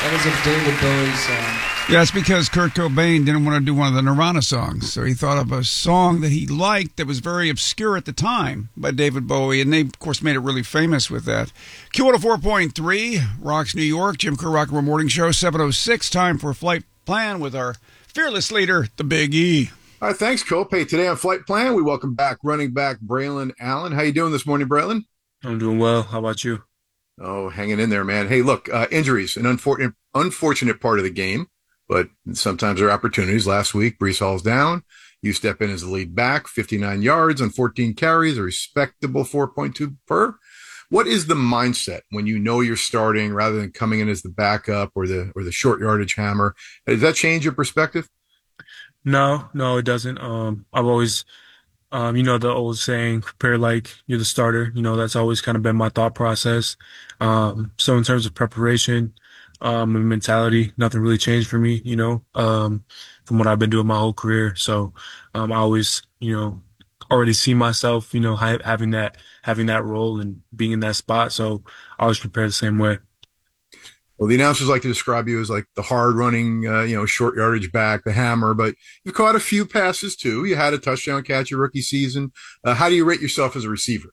That is a David Bowie song. Yeah, it's because Kurt Cobain didn't want to do one of the Nirvana songs, so he thought of a song that he liked that was very obscure at the time by David Bowie, and they, of course, made it really famous with that. Q104.3, Rocks New York, Jim Kerr Rock and Roll Morning Show, 7:06, time for Flight Plan with our fearless leader, the Big E. All right, thanks, Cope. Hey, today on Flight Plan, we welcome back running back Braylon Allen. How you doing this morning, Braylon? I'm doing well. How about you? Oh, hanging in there, man. Hey, look, injuries, an unfortunate part of the game, but sometimes there are opportunities. Last week, Breece Hall's down. You step in as the lead back, 59 yards on 14 carries, a respectable 4.2 per. What is the mindset when you know you're starting rather than coming in as the backup or the short yardage hammer? Does that change your perspective? No, it doesn't. I've always, the old saying, prepare like you're the starter. That's always kind of been my thought process. So in terms of preparation, and mentality, nothing really changed for me, from what I've been doing my whole career. So, I always, already see myself, having that role and being in that spot. So I always prepare the same way. Well, the announcers like to describe you as like the hard running, short yardage back, the hammer, but you've caught a few passes too. You had a touchdown catch your rookie season. How do you rate yourself as a receiver?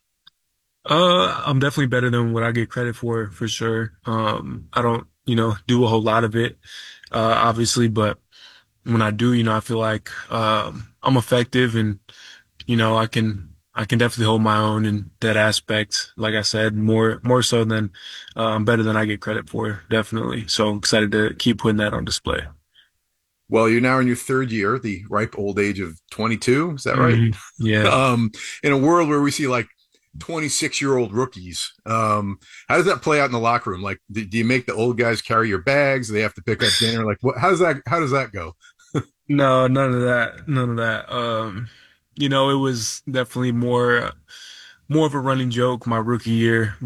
I'm definitely better than what I get credit for sure. I don't, do a whole lot of it, obviously, but when I do, I feel like, I'm effective and, I can definitely hold my own in that aspect. Like I said, more so than, better than I get credit for, definitely. So I'm excited to keep putting that on display. Well, you're now in your third year, the ripe old age of 22. Is that right? Yeah. In a world where we see like 26-year-old rookies, how does that play out in the locker room? Like, do you make the old guys carry your bags? Do they have to pick up dinner? Like, how does that go? No, none of that. None of that. It was definitely more of a running joke my rookie year